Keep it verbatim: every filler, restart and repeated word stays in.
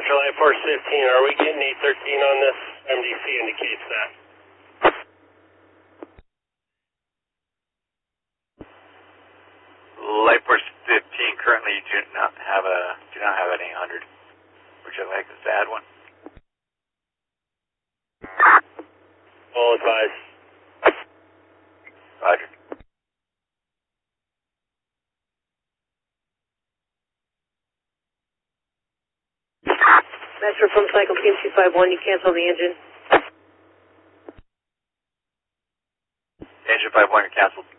Roger, Light Force fifteen, are we getting eight thirteen on this? M D C indicates that. Light Force fifteen, currently you do not have a, do not have an eight hundred. Would you like us to add one? All advised. Roger. Metro from cycle team two five one, you cancel the engine. Engine five one, you're canceled.